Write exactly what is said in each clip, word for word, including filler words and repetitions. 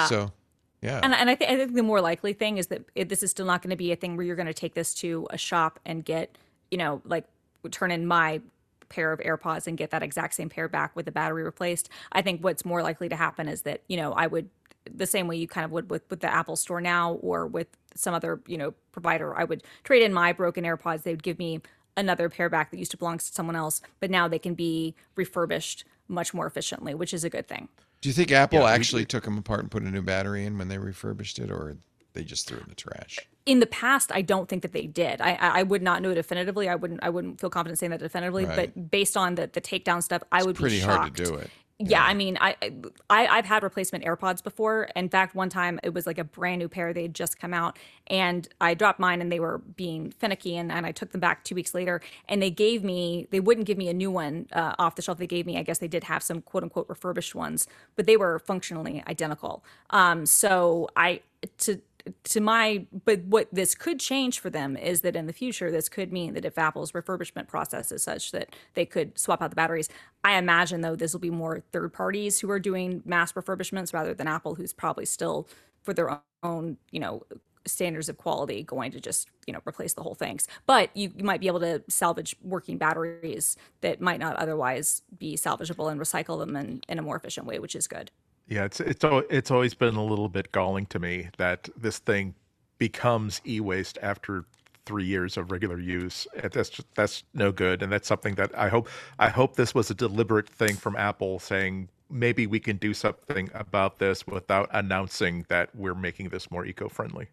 So, yeah. And, and I, th- I think the more likely thing is that it, this is still not going to be a thing where you're going to take this to a shop and get, you know, like turn in my pair of AirPods and get that exact same pair back with the battery replaced. I think what's more likely to happen is that, you know, I would, the same way you kind of would with, with the Apple Store now or with some other, you know, provider, I would trade in my broken AirPods. They would give me another pair back that used to belong to someone else, but now they can be refurbished much more efficiently, which is a good thing. Do you think Apple Yeah, we- actually took them apart and put a new battery in when they refurbished it, or they just threw it in the trash? In the past, I don't think that they did. I I I would not know definitively. I wouldn't I wouldn't feel confident saying that definitively. Right. But based on the the takedown stuff, I would Pretty be shocked. hard to do it. Yeah, I mean, I, I I've had replacement AirPods before. In fact, one time it was like a brand new pair; they had just come out, and I dropped mine, and they were being finicky, and, and I took them back two weeks later, and they gave me they wouldn't give me a new one uh, off the shelf. They gave me, I guess they did have some quote unquote refurbished ones, but they were functionally identical. Um, so I to to my but what this could change for them is that in the future this could mean that if Apple's refurbishment process is such that they could swap out the batteries, I imagine though this will be more third parties who are doing mass refurbishments rather than Apple, who's probably still for their own, you know, standards of quality going to just, you know, replace the whole things. But you, you might be able to salvage working batteries that might not otherwise be salvageable and recycle them in, in a more efficient way, which is good. Yeah, it's it's al- it's always been a little bit galling to me that this thing becomes e-waste after three years of regular use. And That's just, that's no good, and that's something that I hope I hope this was a deliberate thing from Apple saying maybe we can do something about this without announcing that we're making this more eco-friendly.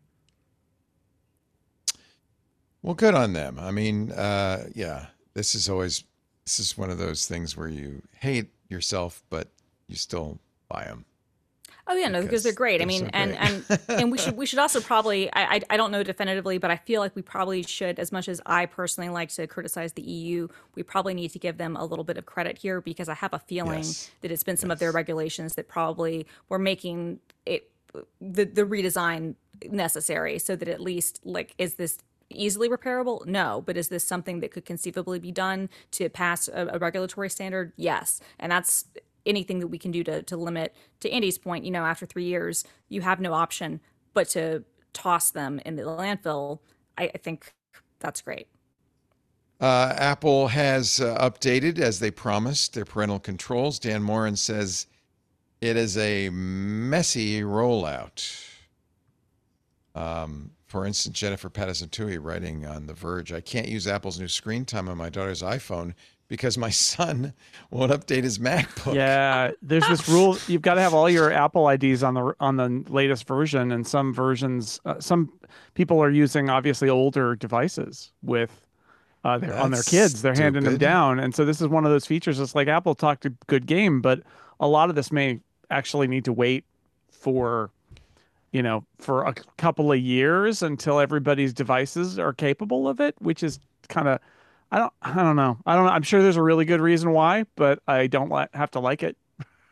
Well, good on them. I mean, uh, yeah, this is always this is one of those things where you hate yourself, but you still buy them. Oh yeah, no, because they're great. I they're mean, so and great. and and we should we should also probably I, I I don't know definitively, but I feel like we probably should, as much as I personally like to criticize the E U, we probably need to give them a little bit of credit here because I have a feeling Yes. that it's been some of Yes. their regulations that probably were making it the the redesign necessary so that at least like is this easily repairable? No, but is this something that could conceivably be done to pass a, a regulatory standard? Yes, and that's anything that we can do to, to limit, to Andy's point, you know, after three years, you have no option but to toss them in the landfill. I, I think that's great. Uh, Apple has uh, updated, as they promised, their parental controls. Dan Morin says it is a messy rollout. Um, for instance, Jennifer Patterson Tui writing on The Verge, I can't use Apple's new screen time on my daughter's iPhone because my son won't update his MacBook. Yeah, there's this rule. You've got to have all your Apple I Ds on the on the latest version, and some versions, uh, some people are using obviously older devices with uh, their on their That's kids. They're handing them stupid. down, and so this is one of those features. It's like Apple talked a good game, but a lot of this may actually need to wait for, you know, for a couple of years until everybody's devices are capable of it, which is kind of, I don't, I don't know. I don't know. I'm sure there's a really good reason why, but I don't li- have to like it.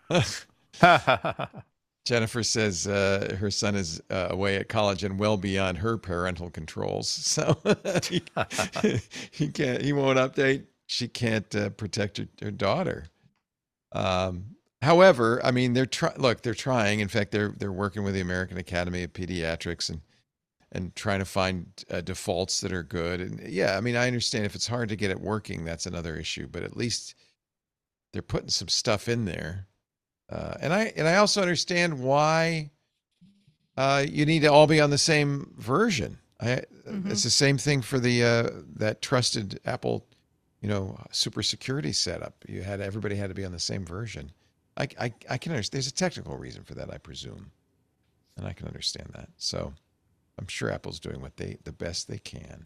Jennifer says uh, her son is uh, away at college and well beyond her parental controls, so he, he can't. He won't update. She can't uh, protect her, her daughter. Um, however, I mean, they're try- look. They're trying. In fact, they're they're working with the American Academy of Pediatrics and and trying to find uh, defaults that are good. And yeah, I mean, I understand if it's hard to get it working, that's another issue. But at least they're putting some stuff in there. Uh, and I and I also understand why uh, you need to all be on the same version. I, Mhm. It's the same thing for the uh, that trusted Apple, you know, super security setup. You had everybody had to be on the same version. I I, I can understand. There's a technical reason for that, I presume, and I can understand that. So I'm sure Apple's doing what they the best they can.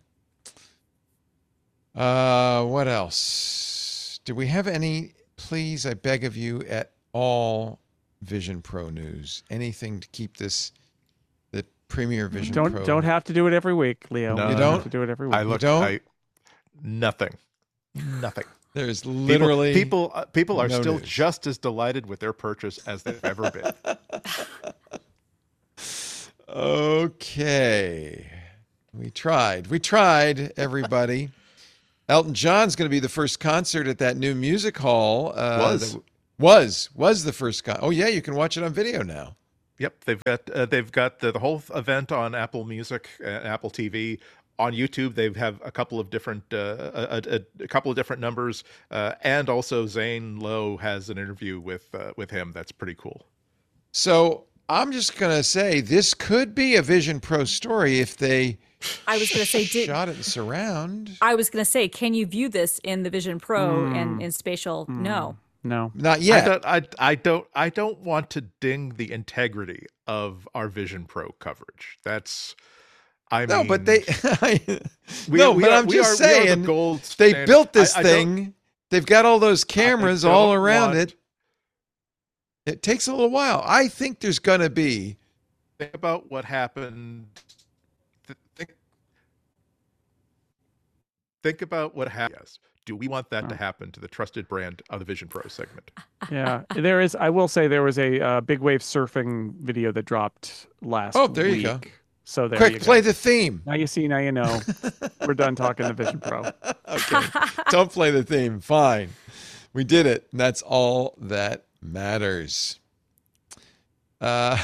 Uh, what else? Do we have any? Please, I beg of you, at all Vision Pro news. Anything to keep this the Premier Vision Don't Pro. don't have to do it every week, Leo. No. You You don't don't? have to do it every week. I look, don't? I, nothing, nothing. There's People, literally people, uh, people are no still news. just as delighted with their purchase as they've ever been. Okay. We tried. We tried, everybody. Elton John's going to be the first concert at that new music hall. Uh, Was. that- was was the first con- Oh yeah, you can watch it on video now. Yep, they've got uh, they've got the, the whole event on Apple Music and Apple T V. On YouTube, they have a couple of different uh, a, a, a couple of different numbers, uh, and also Zane Lowe has an interview with uh, with him. That's pretty cool. So I'm just gonna say this could be a Vision Pro story if they. I was gonna say, did, shot it in surround. I was gonna say, can you view this in the Vision Pro Mm. and in spatial? Mm. No. No. Not I yet. don't, I, I don't I don't want to ding the integrity of our Vision Pro coverage. That's I No, mean, but they. we, no, we but are, I'm we just are, we are the saying gold they standard. built this I- I don't- thing. They've got all those cameras I all don't around want- it. It takes a little while. I think there's going to be. Think about what happened. th- Think, think about what happened. Yes. Do we want that to Oh. happen to the trusted brand of the Vision Pro segment? Yeah, there is. I will say there was a uh, big wave surfing video that dropped last. Oh, there you week. go. So there Quick, you play go. the theme. Now you see. Now you know. We're done talking the Vision Pro. Okay. Don't play the theme. Fine. We did it. And that's all that matters. Uh,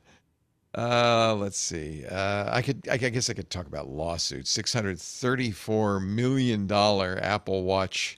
uh, let's see. Uh, I could, I guess I could talk about lawsuits. six hundred thirty-four million dollars Apple Watch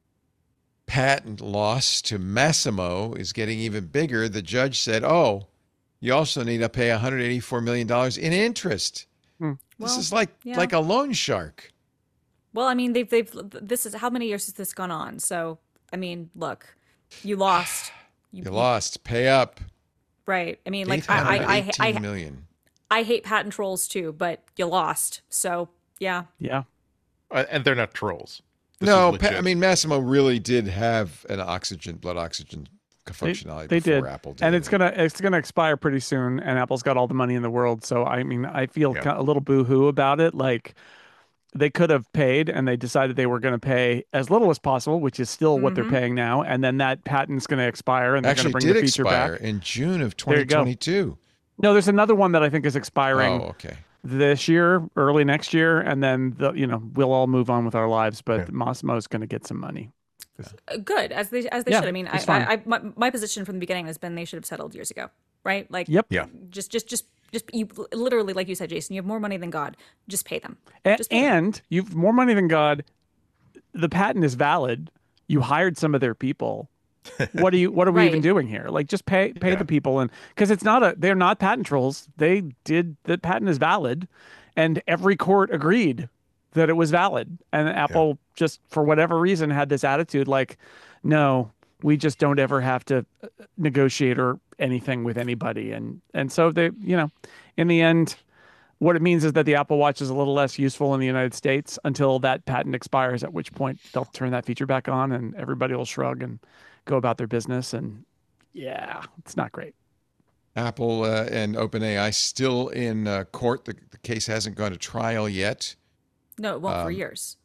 patent loss to Massimo is getting even bigger. The judge said, oh, you also need to pay one hundred eighty-four million dollars in interest. Hmm. This Well, is like, yeah. like a loan shark. Well, I mean, they've they've this is how many years has this gone on? So, I mean, look, you lost. You lost. Pay up. Right. I mean, like I I, I eighteen I million. I hate patent trolls too, but you lost. So yeah. Yeah. Uh, and they're not trolls. This No, is pa- legit. I mean Massimo really did have an oxygen, blood oxygen functionality they before did. Apple did. And it's gonna it's gonna expire pretty soon, and Apple's got all the money in the world. So I mean, I feel Yeah. kind of a little boo-hoo about it. Like they could have paid, and they decided they were going to pay as little as possible, which is still what they're Mhm. paying now. And then that patent's going to expire, and they're going Actually to bring did the feature expire back. in June of There you twenty go. twenty-two. No, there's another one that I think is expiring Oh, okay. this year, early next year, and then the you know we'll all move on with our lives. But Yeah. Massimo's going to get some money. Uh, Good, as they as they Yeah, should. I mean, I, it's fine. I, I my, my position from the beginning has been they should have settled years ago, right? Like, Yep. Yeah. just just just just you literally, like you said, Jason, you have more money than God. Just pay them. A- Just pay them. and you've more money than God. The patent is valid. You hired some of their people. What are you? What are we even Right. doing here? Like, just pay pay Yeah. the people, and because it's not a, they're not patent trolls. They did the patent is valid, and every court agreed that it was valid. And Apple just for whatever reason had this attitude, like, no, we just don't ever have to uh, negotiate or anything with anybody. And and so they, you know, in the end, what it means is that the Apple Watch is a little less useful in the United States until that patent expires, at which point they'll turn that feature back on and everybody will shrug and go about their business. And yeah, it's not great. Apple uh, and OpenAI still in uh, court. The, the case hasn't gone to trial yet. No, it won't for Um, years.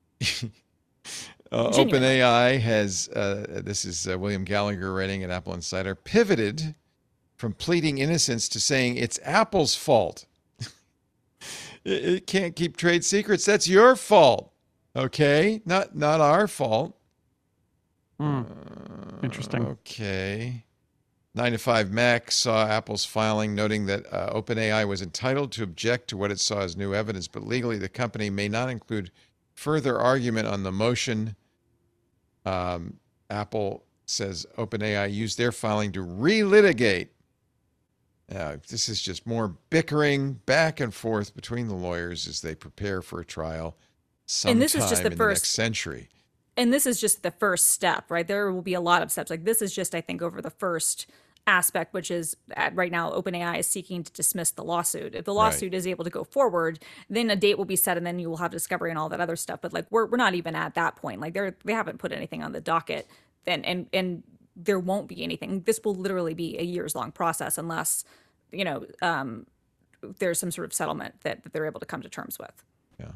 Uh, Genuinely. OpenAI has, uh, this is uh, William Gallagher writing at Apple Insider, pivoted from pleading innocence to saying it's Apple's fault. it, it can't keep trade secrets. That's your fault. Okay? Not not our fault. Hmm. Interesting. Okay. nine to five Mac saw Apple's filing noting that uh, OpenAI was entitled to object to what it saw as new evidence, but legally the company may not include further argument on the motion. Um, Apple says OpenAI used their filing to relitigate. Uh, this is just more bickering back and forth between the lawyers as they prepare for a trial sometime And this is just the in first- the next century. And this is just the first step, right? There will be a lot of steps. Like this is just, I think, over the first aspect, which is at right now, OpenAI is seeking to dismiss the lawsuit. If the Right. lawsuit is able to go forward, then a date will be set, and then you will have discovery and all that other stuff. But like we're we're not even at that point. Like they're they haven't put anything on the docket. Then and and there won't be anything. This will literally be a years long process unless you know um, there's some sort of settlement that, that they're able to come to terms with. Yeah.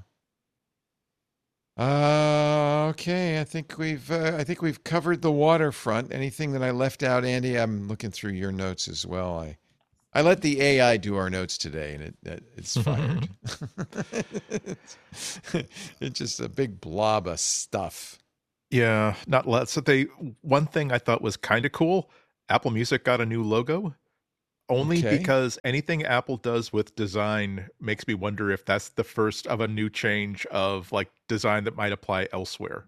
Uh, okay. I think we've uh, I think we've covered the waterfront. Anything that I left out, Andy? I'm looking through your notes as well. I I let the A I do our notes today, and it, it it's fired. It's just a big blob of stuff. Yeah, not less. So they one thing I thought was kind of cool. Apple Music got a new logo. only Okay. because anything Apple does with design makes me wonder if that's the first of a new change of like design that might apply elsewhere.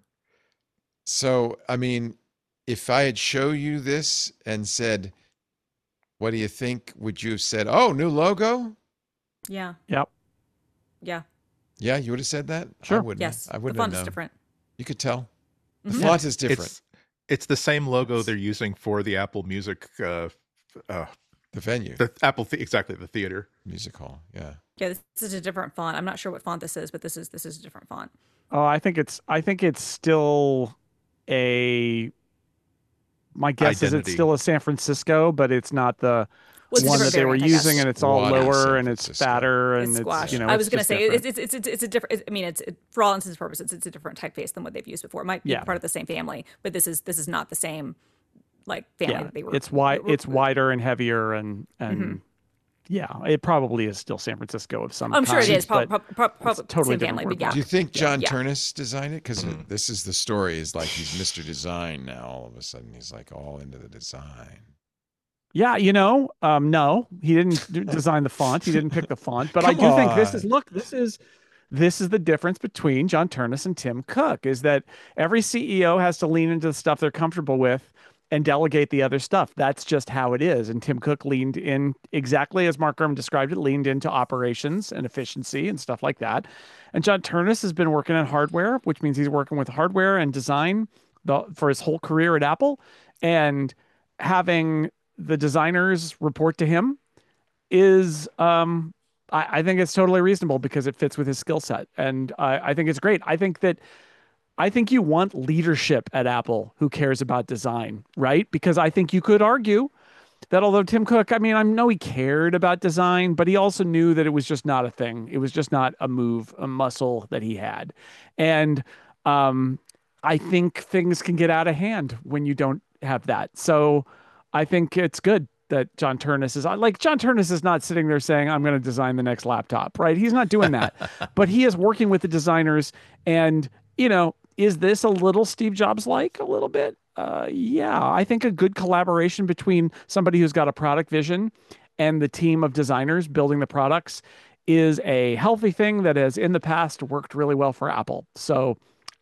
So, I mean, if I had show you this and said, what do you think? Would you have said, oh, new logo? Yeah. Yep. Yeah. Yeah, you would have said that? I Sure. wouldn't. Yes. I The wouldn't font have is known. different. You could tell. The Mhm. font is different. It's it's the same logo they're using for the Apple Music, uh, uh, The venue, the Apple, the, exactly the theater. music hall. Yeah. Yeah, this is a different font. I'm not sure what font this is, but this is this is a different font. Oh, I think it's I think it's still a my guess is Identity. it's still a San Francisco, but it's not the Well, it's a one that different they were variant, I guess. using, and it's all Squatty lower San and it's Francisco. fatter and It's it's, squash. you know I it's was going to just say different. it's, it's it's it's a different. I mean, it's it, for all intents and purposes, it's a different typeface than what they've used before. It might be Yeah. part of the same family, but this is this is not the same like family yeah, that they were. it's wide, were- it's wider and heavier, and and Mhm. yeah, it probably is still San Francisco of some I'm sure it kind, is. Probably, but probably, it's a totally same different family, word. but yeah. Do you think John yeah. Turnus designed it? Because Mm. this is the story. Is like he's Mister Design now. All of a sudden, he's like all into the design. Yeah, you know, um, no, he didn't d- design the font. He didn't pick the font. But I Come do think this is on. look, this is this is the difference between John Turnus and Tim Cook is that every C E O has to lean into the stuff they're comfortable with and delegate the other stuff. That's just how it is. And Tim Cook leaned in exactly as Mark Gurman described it, leaned into operations and efficiency and stuff like that. And John Turnus has been working on hardware, which means he's working with hardware and design the, for his whole career at Apple. And having the designers report to him is um I, I think it's totally reasonable because it fits with his skill set. And I, I think it's great. I think that I think you want leadership at Apple who cares about design, right? Because I think you could argue that although Tim Cook, I mean, I know he cared about design, but he also knew that it was just not a thing. It was just not a move, a muscle that he had. And um, I think things can get out of hand when you don't have that. So I think it's good that John Turnus is like John Turnus is not sitting there saying, I'm going to design the next laptop, right? He's not doing that, but he is working with the designers. And, you know, is this a little Steve Jobs like a little bit? Uh, yeah, I think a good collaboration between somebody who's got a product vision and the team of designers building the products is a healthy thing that has in the past worked really well for Apple. So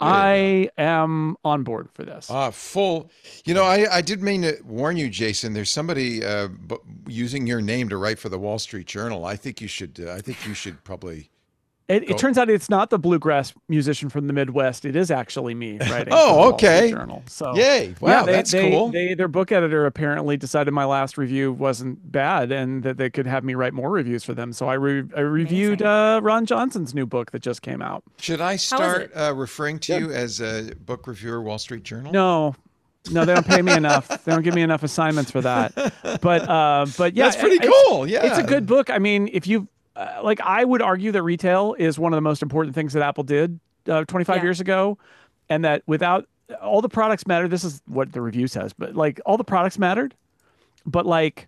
I am on board for this. Ah, full. You know, I, I did mean to warn you, Jason. There's somebody uh, b- using your name to write for the Wall Street Journal. I think you should. Uh, I think you should probably. It, Go- it turns out it's not the bluegrass musician from the Midwest. It is actually me writing. Oh, for the Wall Street okay. Journal. So Yay! Wow, yeah, they, that's they, cool. They, their book editor apparently decided my last review wasn't bad and that they could have me write more reviews for them. So I, re- I reviewed uh, Ron Johnson's new book that just came out. Should I start it? uh, referring to Good. you as a book reviewer, Wall Street Journal? No, no, they don't pay me enough. They don't give me enough assignments for that. But uh, but yeah, That's pretty it- it's- cool. Yeah, It's a good book. I mean, if you uh, like, I would argue that retail is one of the most important things that Apple did uh, twenty-five Yeah. years ago, and that without all the products matter. This is what the review says, but like all the products mattered, but like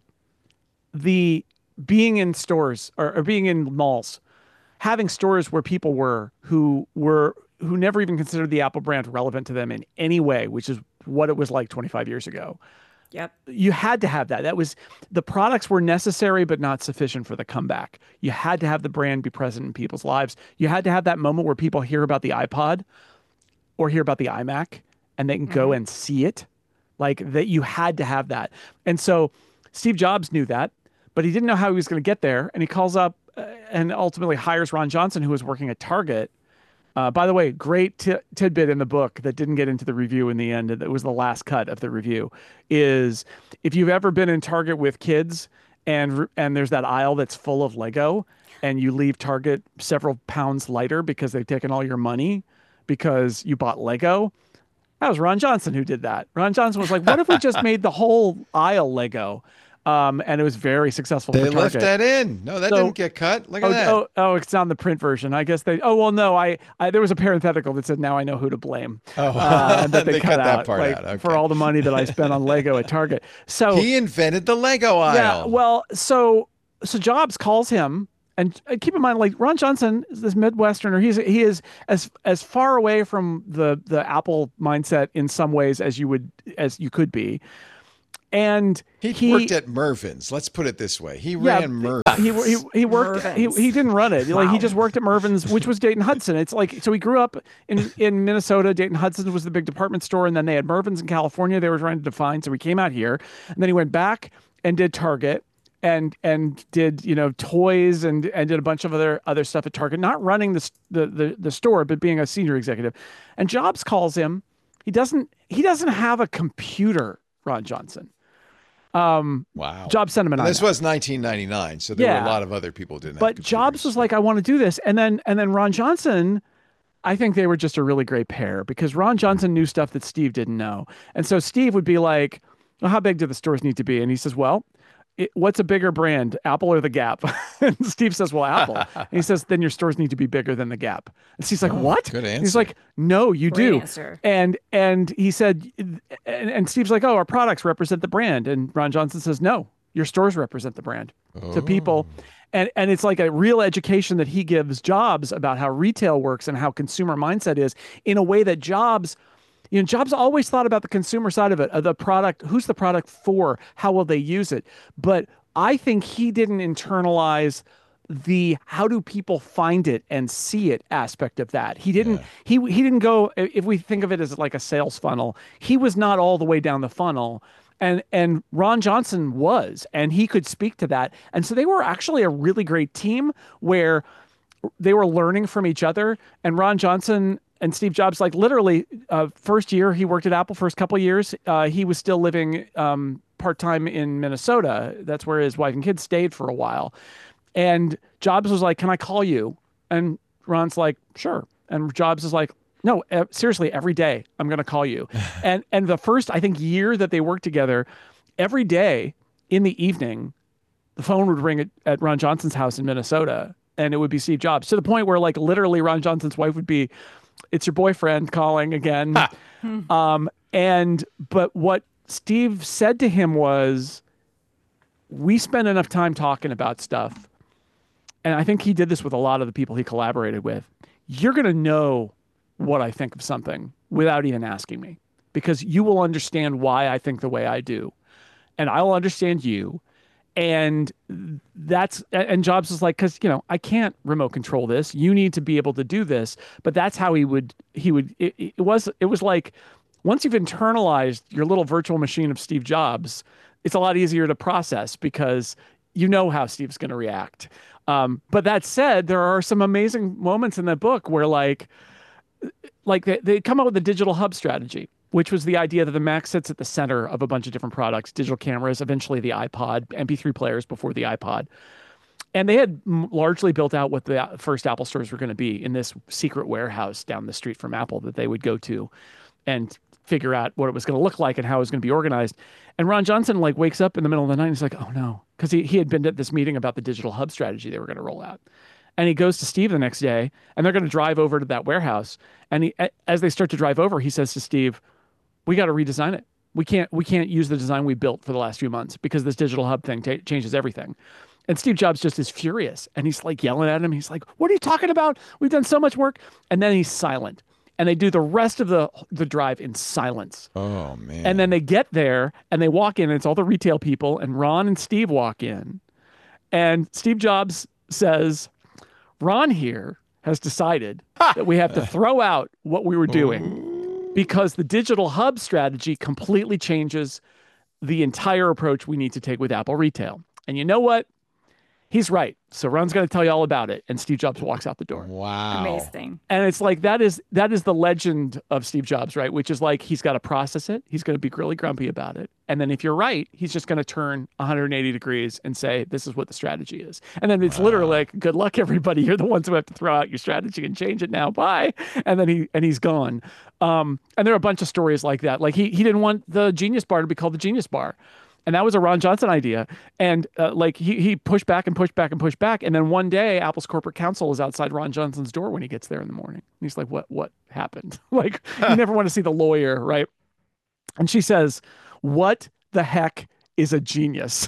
the being in stores or, or being in malls, having stores where people were who were who never even considered the Apple brand relevant to them in any way, which is what it was like twenty-five years ago. Yep. You had to have that. That was the products were necessary, but not sufficient for the comeback. You had to have the brand be present in people's lives. You had to have that moment where people hear about the iPod or hear about the iMac and they can go and see it. Like that, you had to have that. And so Steve Jobs knew that, but he didn't know how he was going to get there. And he calls up uh, and ultimately hires Ron Johnson, who was working at Target. Uh, by the way, great t- tidbit in the book that didn't get into the review in the end. That was the last cut of the review. Is if you've ever been in Target with kids and and there's that aisle that's full of Lego, and you leave Target several pounds lighter because they've taken all your money because you bought Lego. That was Ron Johnson who did that. Ron Johnson was like, "What if we just made the whole aisle Lego?" Um, and it was very successful. They for left Target. that in. No, that So- didn't get cut. Look at Oh, that. oh, oh, it's on the print version. I guess they. Oh well, no. I, I there was a parenthetical that said, "Now I know who to blame." Oh, uh, and that they, they cut, cut that out part like, out. Okay. for all the money that I spent on Lego at Target. So He invented the Lego aisle. yeah, well, so so Jobs calls him, and uh, keep in mind, like Ron Johnson is this Midwesterner. He's he is as as far away from the the Apple mindset in some ways as you would as you could be. and he, he worked at Mervyn's. Let's put it this way: he Yeah, ran Mervyn's. he he he worked. He, Mervyn's. he didn't run it. Like he Wow. just worked at Mervyn's, which was Dayton Hudson. It's like so he grew up in in Minnesota. Dayton Hudson was the big department store, and then they had Mervyn's in California. They were trying to define, so he came out here, and then he went back and did Target. And and did you know toys and and did a bunch of other other stuff at Target, not running the the the, the store, but being a senior executive. And Jobs calls him. He doesn't he doesn't have a computer, Ron Johnson. Um, Wow. Jobs sent him an And this iMac. was nineteen ninety-nine, so there Yeah. were a lot of other people who didn't. But have Jobs computers. was like, I want to do this, and then and then Ron Johnson. I think they were just a really great pair because Ron Johnson knew stuff that Steve didn't know, and so Steve would be like, well, "How big do the stores need to be?" And he says, "Well." It, what's a bigger brand, Apple or the Gap? And Steve says, well, Apple. And he says, then your stores need to be bigger than the Gap. And Steve's like, Oh, what? good And he's answer. like, no, you Great do. answer. And and he said, and, and Steve's like, oh, our products represent the brand. And Ron Johnson says, no, your stores represent the brand to people. And and it's like a real education that he gives Jobs about how retail works and how consumer mindset is in a way that Jobs You know, Jobs always thought about the consumer side of it, of the product. Who's the product for? How will they use it? But I think he didn't internalize the how do people find it and see it aspect of that. He didn't. Yeah. He he didn't go. If we think of it as like a sales funnel, he was not all the way down the funnel. And and Ron Johnson was, and he could speak to that. And so they were actually a really great team where they were learning from each other. And Ron Johnson and Steve Jobs, like literally, uh, first year he worked at Apple, first couple of years, uh, he was still living um, part-time in Minnesota. That's where his wife and kids stayed for a while. And Jobs was like, can I call you? And Ron's like, sure. And Jobs is like, no, e- seriously, every day I'm going to call you. and and the first, I think, year that they worked together, every day in the evening, the phone would ring at, at Ron Johnson's house in Minnesota, and it would be Steve Jobs, to the point where like literally Ron Johnson's wife would be, it's your boyfriend calling again. um, and but what Steve said to him was, we spend enough time talking about stuff. And I think he did this with a lot of the people he collaborated with. You're going to know what I think of something without even asking me, because you will understand why I think the way I do. And I will understand you. And that's, and Jobs was like, cause you know, I can't remote control this. You need to be able to do this. But that's how he would, he would, it, it was, it was like, once you've internalized your little virtual machine of Steve Jobs, it's a lot easier to process because you know how Steve's going to react. Um, but that said, there are some amazing moments in the book where like, like they, they come up with a digital hub strategy, which was the idea that the Mac sits at the center of a bunch of different products, digital cameras, eventually the iPod, M P three players before the iPod. And they had m- largely built out what the first Apple stores were going to be in this secret warehouse down the street from Apple that they would go to and figure out what it was going to look like and how it was going to be organized. And Ron Johnson like wakes up in the middle of the night and he's like, oh no, because he, he had been at this meeting about the digital hub strategy they were going to roll out. And he goes to Steve the next day and they're going to drive over to that warehouse. And he, as they start to drive over, he says to Steve, we got to redesign it. We can't, we can't use the design we built for the last few months because this digital hub thing t- changes everything. And Steve Jobs just is furious. And he's like yelling at him. He's like, what are you talking about? We've done so much work. And then he's silent. And they do the rest of the the drive in silence. Oh man! And then they get there and they walk in and it's all the retail people and Ron and Steve walk in. And Steve Jobs says, Ron here has decided that we have to throw out what we were doing because the digital hub strategy completely changes the entire approach we need to take with Apple retail. And you know what? He's right. So Ron's going to tell you all about it. And Steve Jobs walks out the door. Wow! Amazing. And it's like, that is, that is the legend of Steve Jobs, right? Which is like, he's got to process it. He's going to be really grumpy about it. And then if you're right, he's just going to turn one hundred eighty degrees and say, this is what the strategy is. And then it's wow. literally like, good luck, everybody. You're the ones who have to throw out your strategy and change it now. Bye. And then he, and he's gone. Um, and there are a bunch of stories like that. Like he, he didn't want the Genius Bar to be called the Genius Bar. And that was a Ron Johnson idea. And uh, like he he pushed back and pushed back and pushed back. And then one day, Apple's corporate counsel is outside Ron Johnson's door when he gets there in the morning. And he's like, what, what happened? Like, you never want to see the lawyer, right? And she says, what the heck is a genius?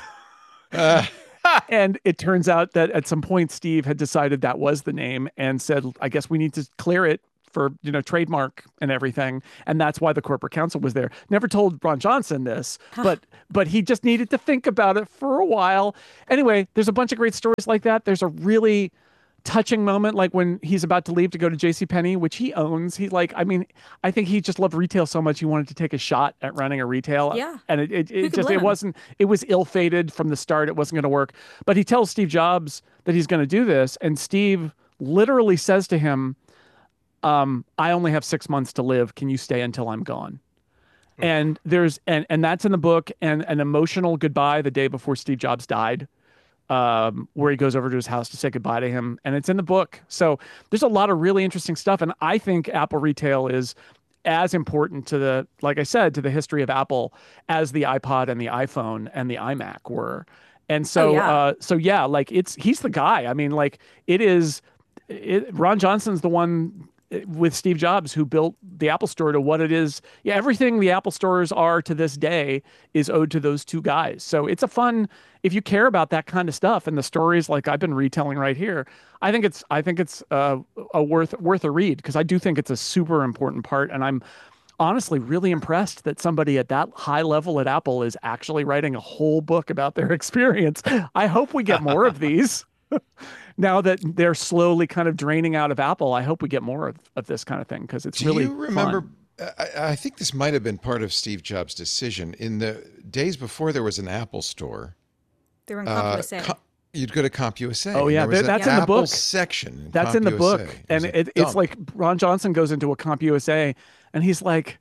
uh. And it turns out that at some point, Steve had decided that was the name and said, I guess we need to clear it for, you know, trademark and everything. And that's why the corporate counsel was there. Never told Ron Johnson this, but but he just needed to think about it for a while. Anyway, there's a bunch of great stories like that. There's a really touching moment, like when he's about to leave to go to JCPenney, which he owns. He like, I mean, I think he just loved retail so much he wanted to take a shot at running a retail. Yeah. And it, it, Who it could just, blame it him? wasn't, it was ill-fated from the start. It wasn't going to work. But he tells Steve Jobs that he's going to do this. And Steve literally says to him, um, I only have six months to live. Can you stay until I'm gone? And there's, and, and that's in the book, and an emotional goodbye the day before Steve Jobs died, um, where he goes over to his house to say goodbye to him. And it's in the book. So there's a lot of really interesting stuff. And I think Apple retail is as important to the, like I said, to the history of Apple as the iPod and the iPhone and the iMac were. And so, Oh, yeah. uh, so yeah, like it's, he's the guy. I mean, like it is, it, Ron Johnson's the one with Steve Jobs who built the Apple Store to what it is. Yeah, everything the Apple stores are to this day is owed to those two guys. So it's a fun, if you care about that kind of stuff and the stories like I've been retelling right here, I think it's I think it's uh, a worth worth a read, because I do think it's a super important part, and I'm honestly really impressed that somebody at that high level at Apple is actually writing a whole book about their experience. I hope we get more of these. Now that they're slowly kind of draining out of Apple, I hope we get more of, of this kind of thing, because it's Do really you remember? fun. I, I think this might have been part of Steve Jobs' decision. In the days before there was an Apple store, They were in uh, CompUSA. Co- you'd go to CompUSA. Oh, and yeah, there was there- an that's in the Apple book. section. In That's in the book. CompUSA. It was And a it, it's dump. like Ron Johnson goes into a CompUSA and he's like,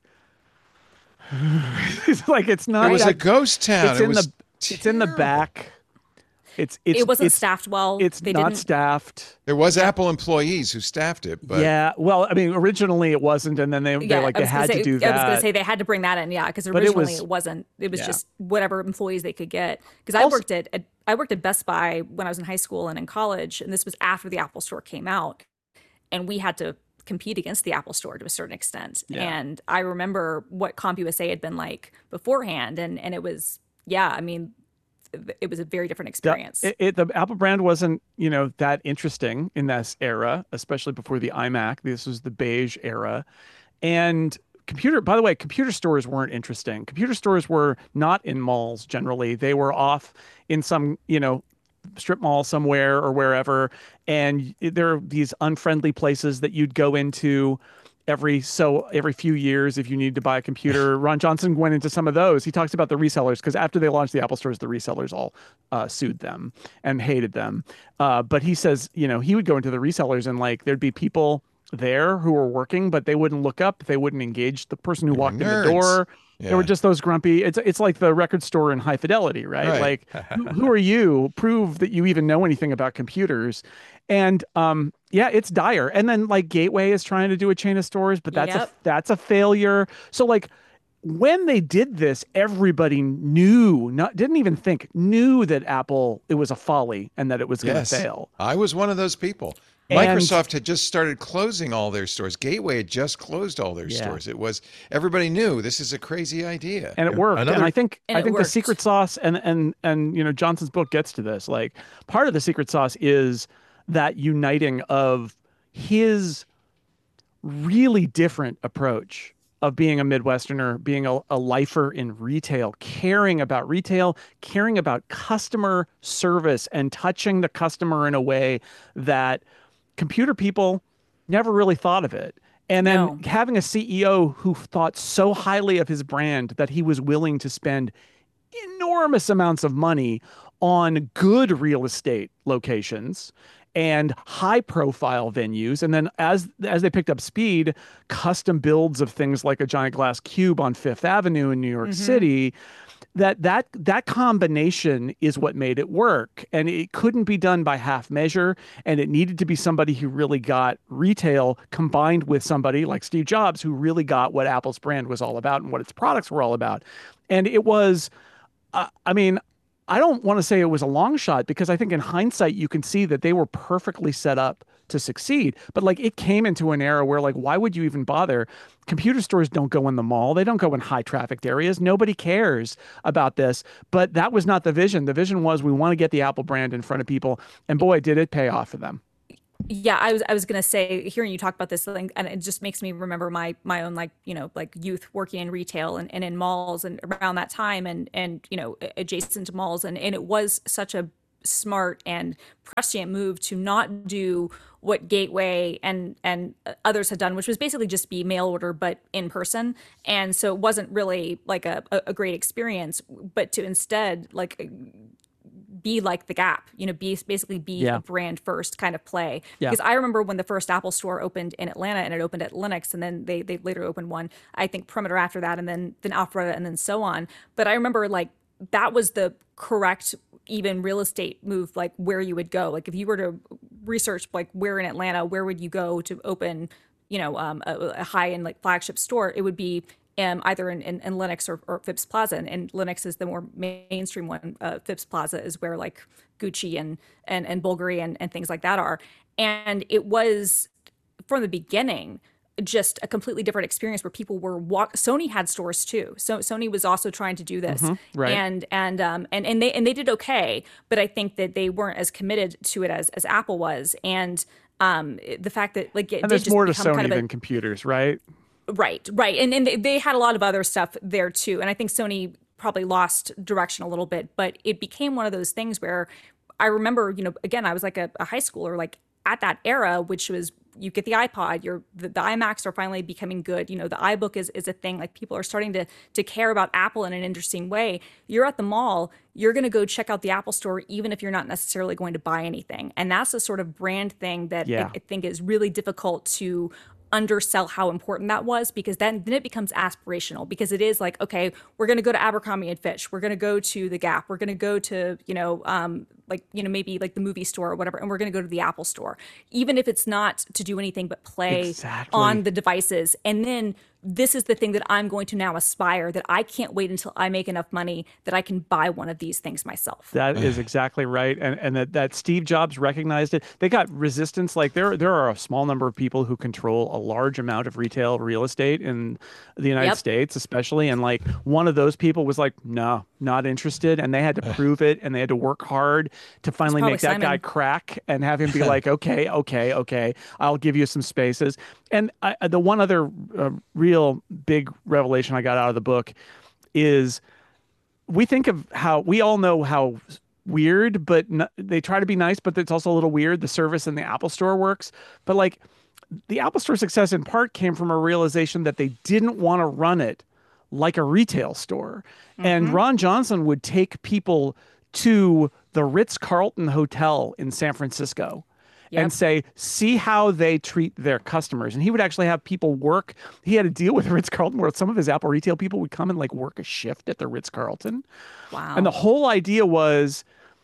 he's like, it's not. It was that- a ghost town. It's It in was the it's in the terrible. back. It's it's it wasn't it's, staffed well. It's they not didn't, staffed. There was Apple employees who staffed it, but Yeah. Well, I mean, originally it wasn't, and then they they Yeah, like I they was gonna had say, to do I was that. going to say they had to bring that in, yeah, because But it originally it, was- was, not It was yeah. just whatever employees they could get. Because I Also- worked at, at I worked at Best Buy when I was in high school and in college, and this was after the Apple Store came out, and we had to compete against the Apple Store to a certain extent. Yeah. And I remember what CompUSA had been like beforehand, and and it was yeah, I mean, it was a very different experience. It, it, the Apple brand wasn't, you know, that interesting in this era, especially before the iMac. This was the beige era. And computer, by the way, computer stores weren't interesting. Computer stores were not in malls generally. They were off in some, you know, strip mall somewhere or wherever. And there are these unfriendly places that you'd go into every so every few years if you needed to buy a computer. Ron Johnson went into some of those. He talks about the resellers, because after they launched the Apple stores, the resellers all uh, sued them and hated them. Uh, but he says, you know, he would go into the resellers and like there'd be people there who were working, but they wouldn't look up. They wouldn't engage the person who They were walked in the nerds. door. Yeah. They were just those grumpy. It's it's like the record store in High Fidelity, right? Right. Like, who, who are you? Prove that you even know anything about computers. And um, yeah, it's dire. And then like Gateway is trying to do a chain of stores, but that's a Yep. that's a failure. So like when they did this, everybody knew, not didn't even think, knew that Apple, it was a folly and that it was going to yes, fail. I was one of those people. And- Microsoft had just started closing all their stores. Gateway had just closed all their Yeah. stores. It was everybody knew this is a crazy idea. And it worked. Another- and I think And I it think the worked. secret sauce and and and you know Johnson's book gets to this. Like part of the secret sauce is that uniting of his really different approach of being a Midwesterner, being a, a lifer in retail, caring about retail, caring about customer service and touching the customer in a way that computer people never really thought of it. And then No. having a C E O who thought so highly of his brand that he was willing to spend enormous amounts of money on good real estate locations and high profile venues. And then as as they picked up speed, custom builds of things like a giant glass cube on Fifth Avenue in New York City, that that that combination is what made it work. And it couldn't be done by half measure. And it needed to be somebody who really got retail combined with somebody like Steve Jobs, who really got what Apple's brand was all about and what its products were all about. And it was, uh, I mean, I don't want to say it was a long shot, because I think in hindsight, you can see that they were perfectly set up to succeed. But like it came into an era where like, why would you even bother? Computer stores don't go in the mall. They don't go in high trafficked areas. Nobody cares about this. But that was not the vision. The vision was we want to get the Apple brand in front of people. And boy, did it pay off for them. Yeah, I was I was gonna say, hearing you talk about this thing, and it just makes me remember my my own, like, you know, like youth working in retail and, and in malls and around that time, and and you know, adjacent to malls, and and it was such a smart and prescient move to not do what Gateway and and others had done, which was basically just be mail order but in person. And so it wasn't really like a, a great experience, but to instead like be like the Gap, you know, be basically be Yeah. a brand first kind of play. Yeah. Because I remember when the first Apple store opened in Atlanta, and it opened at Lenox, and then they they later opened one, I think Perimeter after that, and then then Alpharetta, and then so on. But I remember like that was the correct even real estate move, like where you would go. Like if you were to research like where in Atlanta, where would you go to open, you know, um, a, a high end like flagship store? It would be um, either in, in, in Lenox or, or Phipps Plaza, and, and Lenox is the more mainstream one. Uh, Phipps Plaza is where like Gucci and and and Bulgari and, and things like that are. And it was from the beginning just a completely different experience where people were walk. Sony had stores too, so Sony was also trying to do this, Mm-hmm, right. and and um and and they and they did okay, but I think that they weren't as committed to it as as Apple was, and um the fact that like it And did there's just more to become Sony kind of a, than computers, right? right, right, and and they, they had a lot of other stuff there too, and I think Sony probably lost direction a little bit, but it became one of those things where I remember, you know, again, I was like a, a high schooler, like at that era, which was you get the iPod, you're the, the iMacs are finally becoming good. You know, the iBook is, is a thing. Like people are starting to to care about Apple in an interesting way. You're at the mall, you're going to go check out the Apple store, even if you're not necessarily going to buy anything. And that's the sort of brand thing that Yeah. I, I think is really difficult to undersell how important that was, because then, then it becomes aspirational, because it is like, okay, we're going to go to Abercrombie and Fitch, we're going to go to the Gap, we're going to go to, you know, um, like, you know, maybe like the movie store or whatever, and we're going to go to the Apple store, even if it's not to do anything but play Exactly. on the devices. And then this is the thing that I'm going to now aspire, that I can't wait until I make enough money that I can buy one of these things myself. That is exactly right, and and that, that Steve Jobs recognized it. They got resistance. Like there there are a small number of people who control a large amount of retail real estate in the United Yep. States, especially. And like one of those people was like, no, not interested, and they had to prove it, and they had to work hard to finally probably make that guy Simon. crack and have him be like, okay, okay, okay, I'll give you some spaces. And I, the one other uh, real big revelation I got out of the book is we think of how we all know how weird, but n- they try to be nice, but it's also a little weird. The service in the Apple Store works, but like the Apple Store success in part came from a realization that they didn't want to run it like a retail store. And Ron Johnson would take people to the Ritz-Carlton Hotel in San Francisco and Yep. say, see how they treat their customers. And he would actually have people work. He had a deal with Ritz-Carlton where some of his Apple retail people would come and like work a shift at the Ritz-Carlton. Wow. And the whole idea was,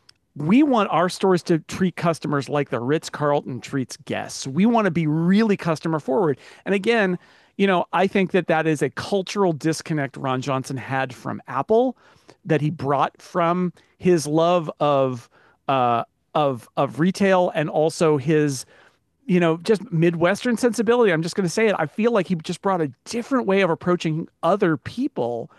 we want our stores to treat customers like the Ritz-Carlton treats guests. We want to be really customer forward. And again, you know, I think that that is a cultural disconnect Ron Johnson had from Apple, that he brought from his love of uh, of of retail, and also his, you know, just Midwestern sensibility. I'm just going to say it. I feel like he just brought a different way of approaching other people,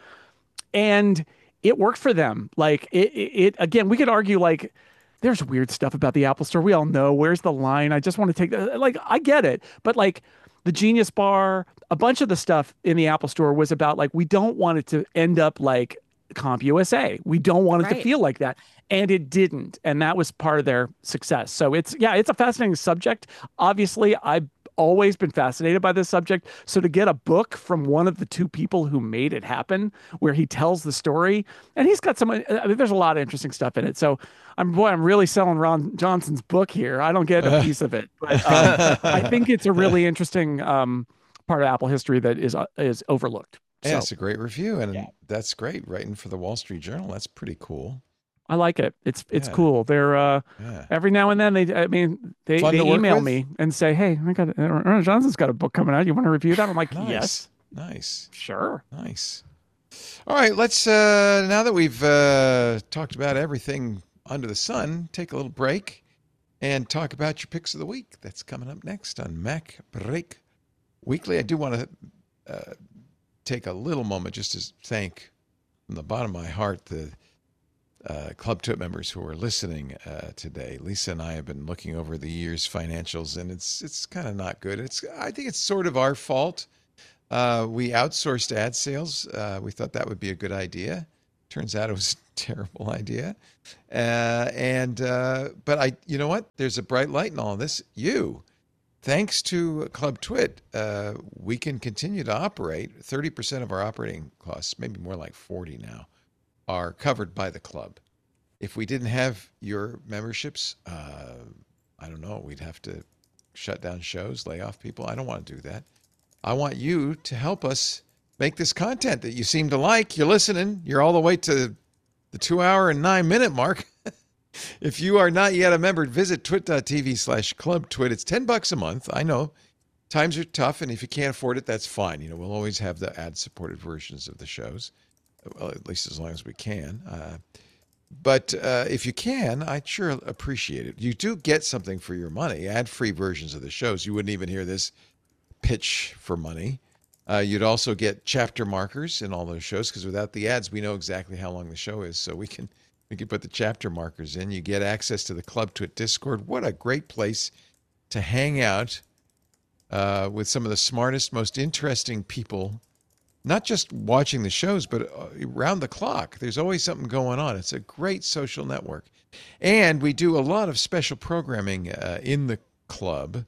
and it worked for them. Like it, it, it again, we could argue like there's weird stuff about the Apple Store. We all know, where's the line. I just want to take that. Like, I get it. But like the Genius Bar, a bunch of the stuff in the Apple Store was about like, we don't want it to end up like CompUSA. We don't want it to Right. feel like that. And it didn't. And that was part of their success. So it's, yeah, it's a fascinating subject. Obviously, I've always been fascinated by this subject. So to get a book from one of the two people who made it happen, where he tells the story, and he's got some, I mean, there's a lot of interesting stuff in it. So I'm, boy, I'm really selling Ron Johnson's book here. I don't get a piece of it, but um, I think it's a really interesting um, part of Apple history that is uh, is overlooked. Yeah, So it's a great review, and Yeah. that's great. Writing for the Wall Street Journal, that's pretty cool. I like it. It's it's Yeah. cool. They're uh, Yeah. every now and then they, I mean, they, Fun they to work email with? me and say, hey, I got Ron Johnson's got a book coming out. You want to review that? I'm like, Nice. yes, Nice. sure. Nice. All right, let's uh now that we've uh talked about everything under the sun, take a little break and talk about your picks of the week. That's coming up next on Mac Break Weekly. I do want to uh, take a little moment just to thank from the bottom of my heart the uh, Club Twit members who are listening uh, today. Lisa and I have been looking over the year's financials, and it's it's kind of not good. It's I think it's sort of our fault. Uh, we outsourced ad sales. Uh, we thought that would be a good idea. Turns out it was a terrible idea. Uh, and uh, but I, you know what? There's a bright light in all of this. You, thanks to Club Twit, uh, we can continue to operate. thirty percent of our operating costs, maybe more like forty now, are covered by the club. If we didn't have your memberships, uh, I don't know, we'd have to shut down shows, lay off people. I don't want to do that. I want you to help us make this content that you seem to like. You're listening. You're all the way to the two hour and nine minute mark. If you are not yet a member, visit twit.tv slash club twit. It's ten bucks a month. I know times are tough, and if you can't afford it, that's fine. You know, we'll always have the ad supported versions of the shows. Well, at least as long as we can. Uh, but uh, if you can, I'd sure appreciate it. You do get something for your money, ad-free versions of the shows. You wouldn't even hear this pitch for money. Uh, you'd also get chapter markers in all those shows, because without the ads, we know exactly how long the show is, so we can we can put the chapter markers in. You get access to the Club Twit Discord. What a great place to hang out uh, with some of the smartest, most interesting people. Not just watching the shows, but around the clock. There's always something going on. It's a great social network. And we do a lot of special programming uh, in the club.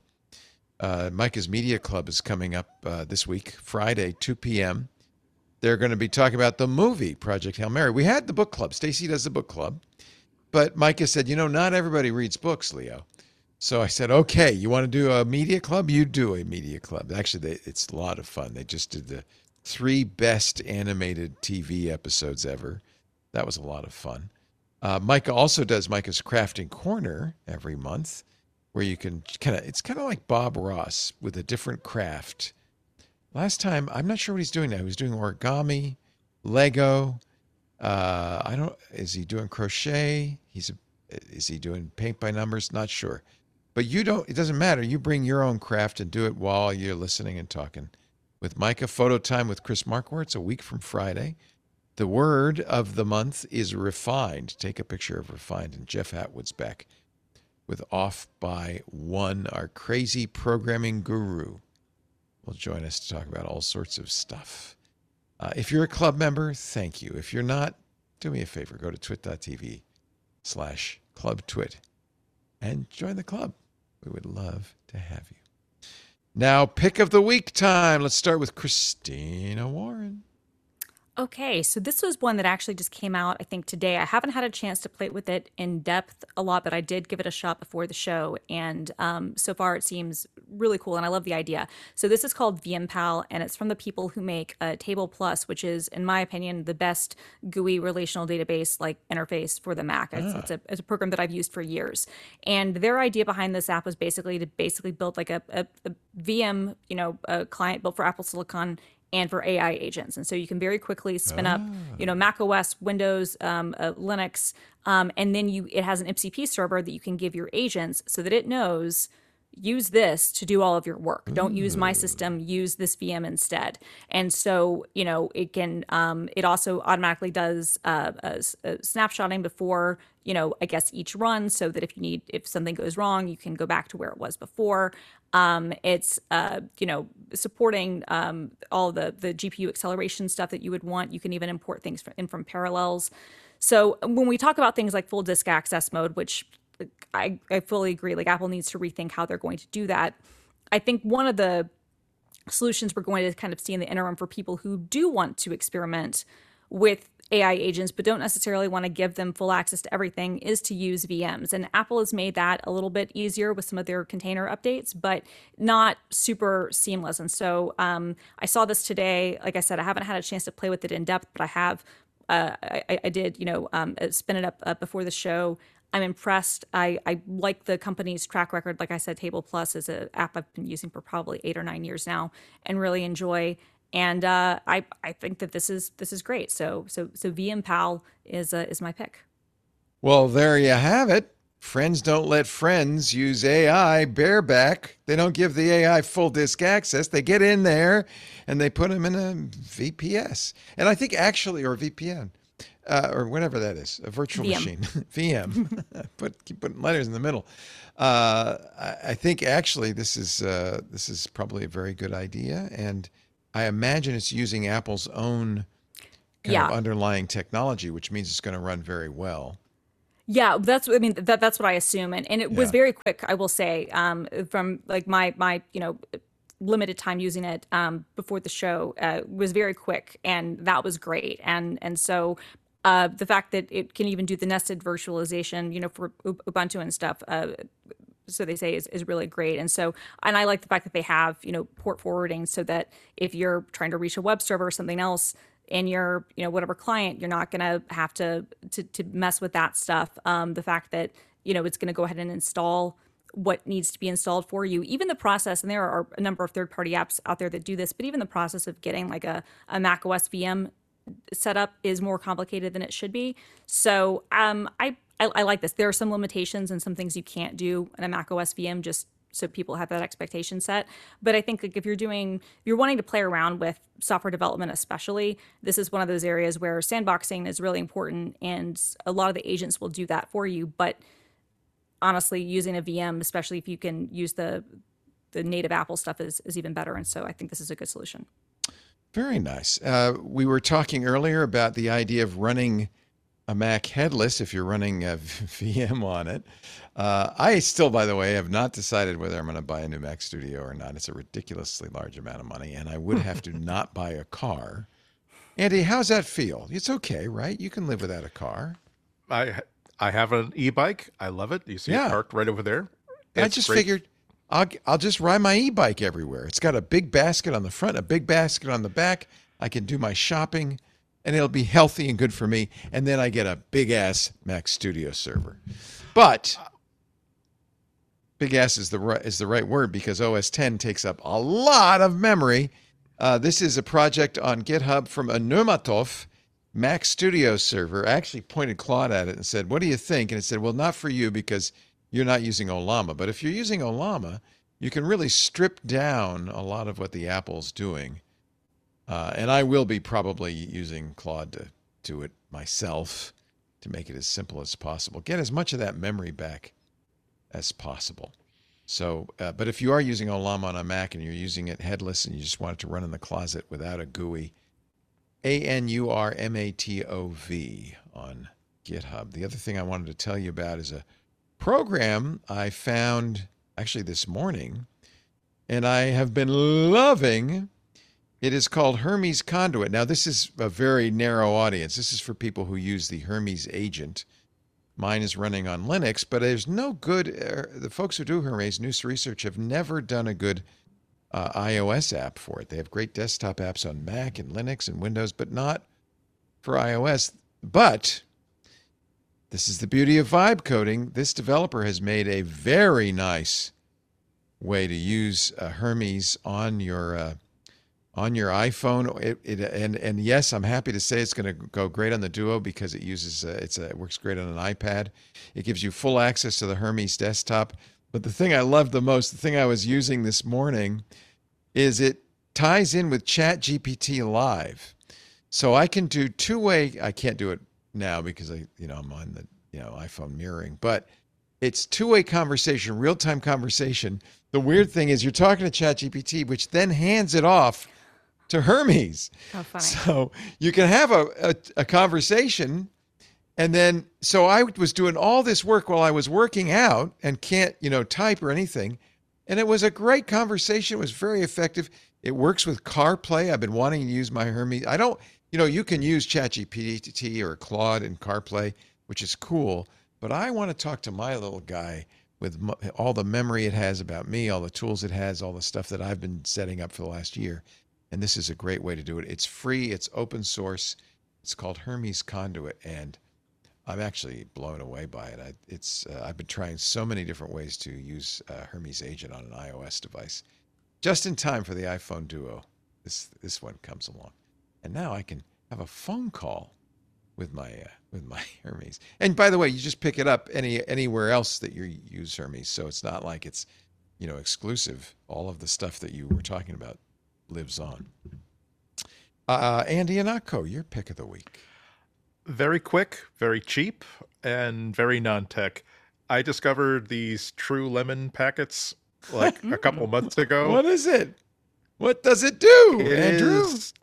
Uh, Micah's Media Club is coming up uh, this week, Friday, two p.m. They're going to be talking about the movie, Project Hail Mary. We had the book club. Stacy does the book club. But Micah said, you know, not everybody reads books, Leo. So I said, okay, you want to do a media club? You do a media club. Actually, they, it's a lot of fun. They just did the three best animated T V episodes ever. That was a lot of fun. Uh, Micah also does Micah's Crafting Corner every month, where you can kind of, it's kind of like Bob Ross with a different craft. Last time, I'm not sure what he's doing now. He was doing origami, Lego. Uh, I don't, is he doing crochet? He's, a, is he doing paint by numbers? Not sure. But you don't, it doesn't matter. You bring your own craft and do it while you're listening and talking with Micah. Photo time with Chris Marquardt, a week from Friday. The word of the month is refined. Take a picture of refined. And Jeff Atwood's back with Off by One, our crazy programming guru, will join us to talk about all sorts of stuff. Uh, if you're a club member, thank you. If you're not, do me a favor. Go to twit.tv slash club twit and join the club. We would love to have you. Now, pick of the week time. Let's start with Christina Warren. Okay, so this was one that actually just came out, I think, today. I haven't had a chance to play with it in depth a lot, but I did give it a shot before the show, and um, so far it seems really cool, and I love the idea. So this is called VMPal, and it's from the people who make uh, Table Plus, which is, in my opinion, the best G U I relational database like interface for the Mac. It's, ah. it's, a, it's a program that I've used for years, and their idea behind this app was basically to basically build like a, a, a V M, you know, a client built for Apple Silicon and for A I agents. And so you can very quickly spin oh. up, you know, Mac O S, Windows, um, uh, Linux, um, and then you it has an I P S P server that you can give your agents so that it knows, use this to do all of your work. Don't use my system, use this V M instead. And so, you know, it can, um, it also automatically does uh, a, a snapshotting before, you know, I guess each run, so that if you need, if something goes wrong, you can go back to where it was before. Um, it's, uh, you know, supporting um, all the, the G P U acceleration stuff that you would want. You can even import things in from Parallels. So when we talk about things like full disk access mode, which I, I fully agree, like Apple needs to rethink how they're going to do that. I think one of the solutions we're going to kind of see in the interim for people who do want to experiment with A I agents but don't necessarily want to give them full access to everything is to use V Ms. And Apple has made that a little bit easier with some of their container updates, but not super seamless. And so um, I saw this today. Like I said, I haven't had a chance to play with it in depth, but I have. Uh, I, I did, you know, um, spin it up uh, before the show. I'm impressed. I, I like the company's track record. Like I said, Table Plus is an app I've been using for probably eight or nine years now and really enjoy. And uh, I I think that this is this is great. So so so VMPal is uh, is my pick. Well, there you have it. Friends don't let friends use A I bareback. They don't give the A I full disk access. They get in there and they put them in a V P S. And I think actually, or V P N. uh, or whatever that is, a virtual V M. machine, V M. Put keep putting letters in the middle. Uh, I, I think actually this is uh, this is probably a very good idea, and I imagine it's using Apple's own kind Yeah. of underlying technology, which means it's going to run very well. Yeah, that's I mean that that's what I assume, and and it was Yeah. very quick. I will say, um, from like my my you know limited time using it um, before the show uh, was very quick, and that was great. And and so uh, the fact that it can even do the nested virtualization, you know, for U- Ubuntu and stuff. Uh, so they say is, is really great. And so and I like the fact that they have, you know, port forwarding so that if you're trying to reach a web server or something else in your, you know, whatever client, you're not going to have to to to mess with that stuff. Um, the fact that, you know, it's going to go ahead and install what needs to be installed for you. Even the process, and there are a number of third-party apps out there that do this, but even the process of getting like a, a Mac O S V M setup is more complicated than it should be. So um, I, I I like this. There are some limitations and some things you can't do in a Mac O S V M, just so people have that expectation set. But I think like if you're doing, if you're wanting to play around with software development, especially, this is one of those areas where sandboxing is really important, and a lot of the agents will do that for you. But honestly, using a V M, especially if you can use the the native Apple stuff, is is even better. And so I think this is a good solution. Very nice. Uh, we were talking earlier about the idea of running a Mac headless if you're running a V M on it. Uh, I still, by the way, have not decided whether I'm going to buy a new Mac Studio or not. It's a ridiculously large amount of money, and I would have to not buy a car. Andy, how's that feel? It's okay, right? You can live without a car. I I have an e-bike. I love it. You see Yeah. it parked right over there. I It's just great. figured I'll I'll just ride my e-bike everywhere. It's got a big basket on the front, a big basket on the back. I can do my shopping, and it'll be healthy and good for me. And then I get a big ass Mac Studio server. But big ass is the right is the right word because O S ten takes up a lot of memory. Uh, this is a project on GitHub from Anumatov Mac Studio server. I actually pointed Claude at it and said, "What do you think?" And it said, "Well, not for you because you're not using Olama. But if you're using Olama, you can really strip down a lot of what the Apple's doing." Uh, and I will be probably using Claude to do it myself to make it as simple as possible. Get as much of that memory back as possible. So, uh, but if you are using Olama on a Mac and you're using it headless and you just want it to run in the closet without a G U I, A N U R M A T O V on GitHub. The other thing I wanted to tell you about is a program I found actually this morning, and I have been loving. It is called Hermes Conduit. Now, this is a very narrow audience. This is for people who use the Hermes agent. Mine is running on Linux, but there's no good, uh, the folks who do Hermes, News Research, have never done a good uh, iOS app for it. They have great desktop apps on Mac and Linux and Windows, but not for iOS. But this is the beauty of vibe coding. This developer has made a very nice way to use uh, Hermes on your uh, on your iPhone. It, it and and yes, I'm happy to say it's going to go great on the Duo because it uses uh, it's a, it works great on an iPad. It gives you full access to the Hermes desktop. But the thing I love the most, the thing I was using this morning, is it ties in with ChatGPT Live, so I can do two-way. I can't do it now because I you know I'm on the you know iPhone mirroring, but it's two-way conversation, real-time conversation. The weird thing is you're talking to ChatGPT, which then hands it off to Hermes. Oh, funny. So you can have a, a, a conversation, and then, so I was doing all this work while I was working out and can't, you know, type or anything. And it was a great conversation. It was very effective. It works with CarPlay. I've been wanting to use my Hermes. I don't, you know, you can use ChatGPT or Claude in CarPlay, which is cool, but I want to talk to my little guy with m- all the memory it has about me, all the tools it has, all the stuff that I've been setting up for the last year. And this is a great way to do it. It's free. It's open source. It's called Hermes Conduit, and I'm actually blown away by it. I, it's uh, I've been trying so many different ways to use uh, Hermes Agent on an iOS device, just in time for the iPhone Duo. This this one comes along, and now I can have a phone call with my uh, with my Hermes. And by the way, you just pick it up any anywhere else that you use Hermes, so it's not like it's you know exclusive. All of the stuff that you were talking about lives on. Uh, Andy Anako, your pick of the week. Very quick, very cheap, and very non-tech. I discovered these True Lemon packets like a couple months ago. What is it? What does it do, It Andrew? is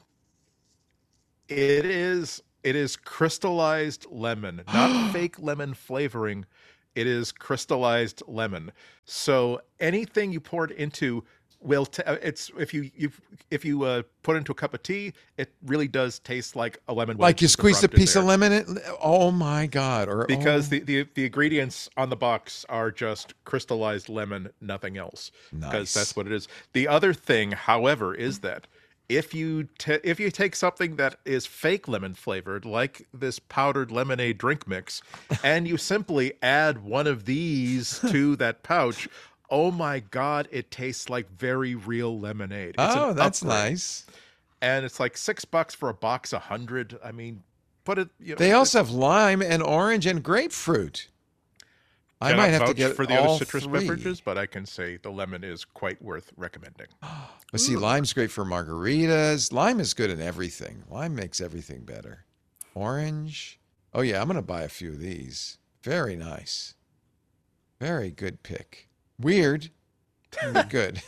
it is it is crystallized lemon, not fake lemon flavoring. It is crystallized lemon. So anything you pour it into will t- uh, it's if you you if you uh, put it into a cup of tea, it really does taste like a lemon. Like you wedge squeezed a rubbed in piece of there. lemon in? Oh my God. Or Because oh, the, the the ingredients on the box are just crystallized lemon, nothing else. Because nice. that's what it is. The other thing, however, is that if you ta if you take something that is fake lemon flavored, like this powdered lemonade drink mix, and you simply add one of these to that pouch, oh my God, it tastes like very real lemonade. It's Oh, an that's upgrade. nice. And it's like six bucks for a box, a hundred. I mean, put it. You know, They also have lime and orange and grapefruit. I Cannot might have to vouch get for the all other citrus three. beverages, but I can say the lemon is quite worth recommending. But see, lime's great for margaritas. Lime is good in everything. Lime makes everything better. Orange. Oh yeah, I'm gonna buy a few of these. Very nice. Very good pick. Weird, but good.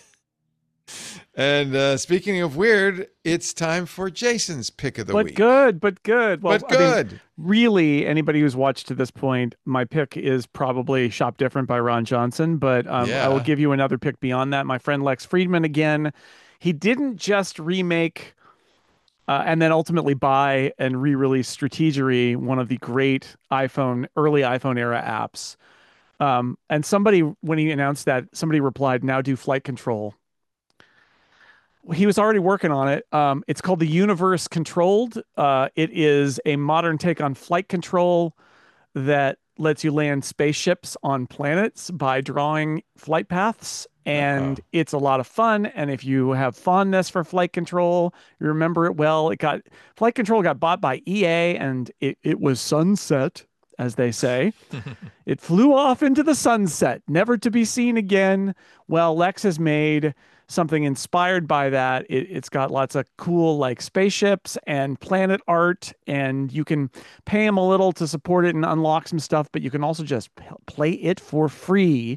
And uh, speaking of weird, it's time for Jason's pick of the But week. good, but good. Well, but I mean, good. really, anybody who's watched to this point, my pick is probably Shop Different by Ron Johnson, but um, I will Yeah. give you another pick beyond that. My friend Lex Friedman again. He didn't just remake uh, and then ultimately buy and re-release Strategery, one of the great iPhone, early iPhone era apps. Um, and somebody, when he announced that, somebody replied, "Now do flight control." He was already working on it. Um, it's called the Universe Controlled. Uh, it is a modern take on flight control that lets you land spaceships on planets by drawing flight paths. And Oh. it's a lot of fun. And if you have fondness for flight control, you remember it well. It got flight control got bought by E A, and it, it was sunset, as they say. It flew off into the sunset, never to be seen again. Well, Lex has made something inspired by that. It, it's got lots of cool like spaceships and planet art, and you can pay him a little to support it and unlock some stuff, but you can also just p- play it for free.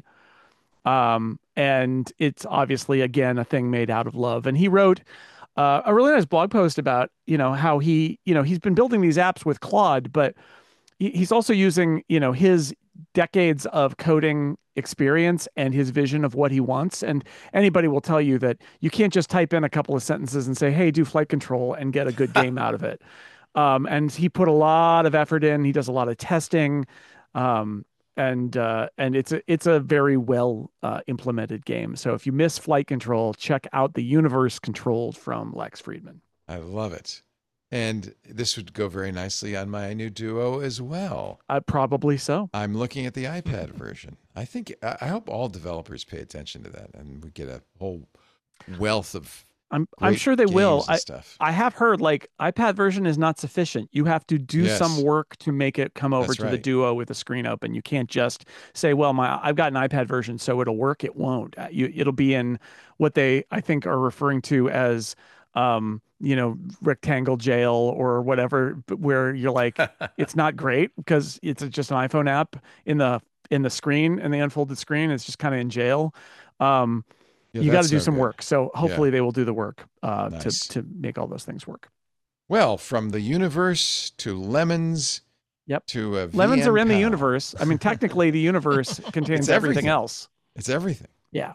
Um, and it's obviously, again, a thing made out of love. And he wrote uh, a really nice blog post about, you know, how he, you know, he's been building these apps with Claude, but he- he's also using, you know, his decades of coding experience and his vision of what he wants. And anybody will tell you that you can't just type in a couple of sentences and say, "Hey, do flight control," and get a good game out of it. Um, and he put a lot of effort in. He does a lot of testing. Um, and uh, and it's a it's a very well uh, implemented game. So if you miss flight control, check out the Universe Controlled from Lex Friedman. I love it. And this would go very nicely on my new Duo as well. Uh, probably so. I'm looking at the iPad version. I think I I hope all developers pay attention to that, and we get a whole wealth of. I'm I'm great sure they will. games and I stuff. I have heard like iPad version is not sufficient. You have to do Yes. some work to make it come over That's to the right. Duo with the screen open. You can't just say, "Well, my I've got an iPad version, so it'll work." It won't. Uh, You it'll be in what they I think are referring to as um, you know, rectangle jail or whatever, but where you're like, it's not great because it's just an iPhone app in the in the screen and the unfolded screen. It's just kind of in jail. Um, Yeah, you got to that's do no some good. work. So hopefully they will do the work uh, Nice. to to make all those things work. Well, from the universe to lemons. Yep. To a Lemons V M are in the Pal. universe. I mean, technically, the universe contains It's everything. everything else. It's everything. Yeah.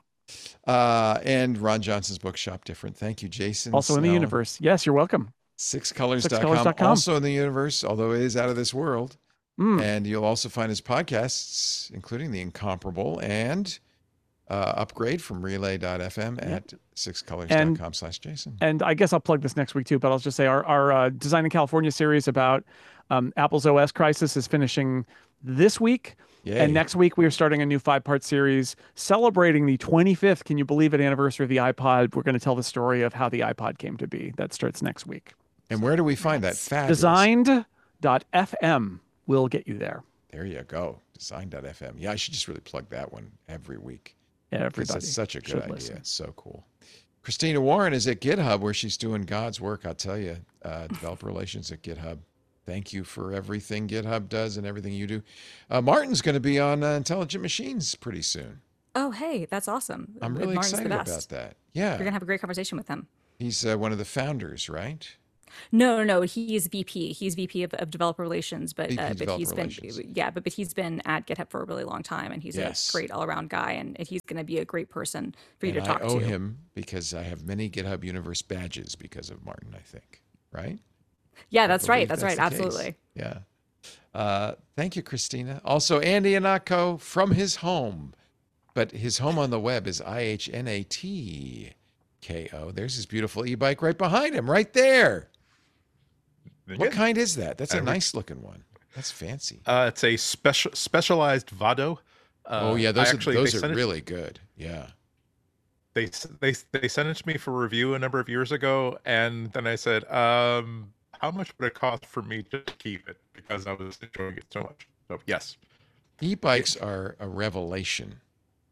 Uh, and Ron Johnson's book, Shop Different. Thank you, Jason. Also in the Snell. universe. Yes, you're welcome. six colors six dot colors com. dot com. Also in the universe, although it is out of this world. Mm. And you'll also find his podcasts, including The Incomparable and uh, Upgrade from relay dot f m Yep. at six colors dot com And- slash Jason. And I guess I'll plug this next week too, but I'll just say our, our uh, Design in California series about um, Apple's O S crisis is finishing this week. Yay. And next week, we are starting a new five part series celebrating the twenty-fifth, can you believe it, anniversary of the iPod. We're going to tell the story of how the iPod came to be. That starts next week. And where do we find that? Fabulous. Designed dot f m will get you there. There you go. Design dot f m. Yeah, I should just really plug that one every week. Because Everybody that's such a good should idea. listen. It's so cool. Christina Warren is at GitHub where she's doing God's work, I'll tell you. Uh, developer relations at GitHub. Thank you for everything GitHub does and everything you do. Uh, Martin's going to be on uh, Intelligent Machines pretty soon. Oh, hey, that's awesome. I'm Uh, really Martin's the excited about best. that. You're Yeah. gonna have a great conversation with him. He's uh, one of the founders, right? No, no, no. He's V P. He's V P of, of developer relations, but V P uh, but Developer he's been Relations. yeah, but but he's been at GitHub for a really long time, and he's a Yes. great all around guy, and he's going to be a great person for you And to I talk owe to. him because I have many GitHub Universe badges because of Martin, I think. Right? Yeah, I that's right. believe That's that's right. the case. Absolutely. Yeah. Uh, thank you, Christina. Also, Andy Anako from his home, but his home on the web is I H N A T K O. There's his beautiful e-bike right behind him, right there. What Yeah. kind is that? That's a And we- nice looking one. That's fancy. Uh, it's a special specialized Vado. Uh, oh yeah, I those actually, are those they are sent it- really good. Yeah. They they they sent it to me for review a number of years ago, and then I said, um, "How much would it cost for me to keep it?" Because I was enjoying it so much. So yes, E-bikes are a revelation.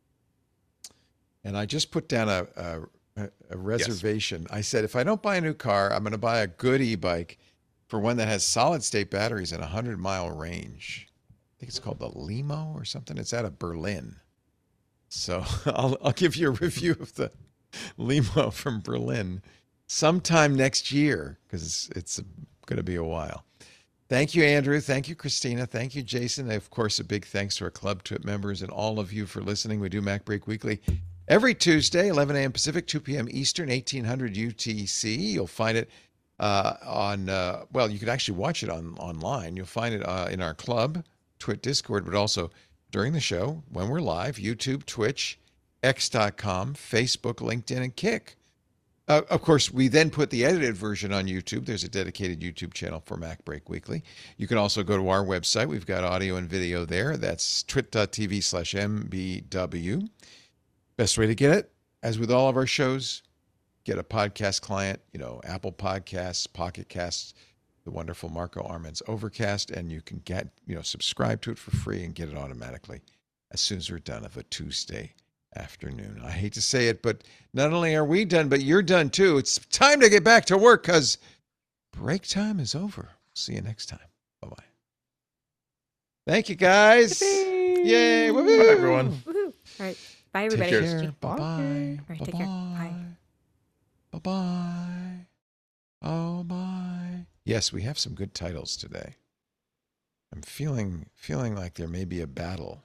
And I just put down a, a, a- a reservation. I said, if I don't buy a new car, I'm going to buy a good e-bike for one that has solid state batteries and a hundred mile range. I think it's called the Limo or something. It's out of Berlin. So I'll, I'll give you a review of the Limo from Berlin sometime next year because it's, it's going to be a while. Thank you, Andrew. Thank you, Christina. Thank you, Jason. Of course, a big thanks to our Club Trip members and all of you for listening. We do Mac Break Weekly every Tuesday, eleven a.m. Pacific, two p.m. Eastern, eighteen hundred U T C. You'll find it uh, on, uh, well, you can actually watch it on online. You'll find it uh, in our club, Twit Discord, but also during the show when we're live, YouTube, Twitch, X dot com, Facebook, LinkedIn, and Kick. Uh, of course, we then put the edited version on YouTube. There's a dedicated YouTube channel for Mac Break Weekly. You can also go to our website. We've got audio and video there. That's twit.tv slash mbw. Best way to get it, as with all of our shows, get a podcast client, you know, Apple Podcasts, Pocket Casts, the wonderful Marco Arment's Overcast, and you can get, you know, subscribe to it for free and get it automatically as soon as we're done of a Tuesday afternoon. I hate to say it, but not only are we done, but you're done too. It's time to get back to work because break time is over. See you next time. Bye-bye. Thank you, guys. Yay. Woo-hoo. bye everyone. Woohoo. All right. Bye, Take everybody. care. Bye-bye. All right, take care. Bye. Bye-bye. Bye-bye. Oh, bye. Yes, we have some good titles today. I'm feeling feeling like there may be a battle,